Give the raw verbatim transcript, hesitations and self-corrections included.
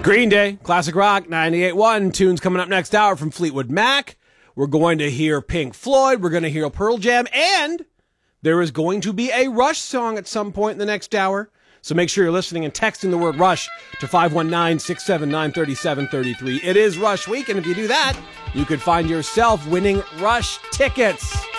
Green Day, classic rock, ninety-eight point one. Tunes coming up next hour from Fleetwood Mac. We're going to hear Pink Floyd. We're going to hear Pearl Jam. And there is going to be a Rush song at some point in the next hour. So make sure you're listening and texting the word Rush to five one nine, six seven nine, three seven three three. It is Rush Week, and if you do that, you could find yourself winning Rush tickets.